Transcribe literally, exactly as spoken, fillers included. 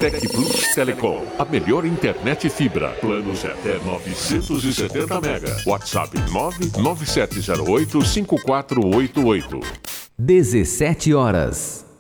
Tec Plus Telecom, a melhor internet fibra. Planos até novecentos e setenta mega. WhatsApp nove nove sete zero oito cinco quatro oito oito. dezessete horas.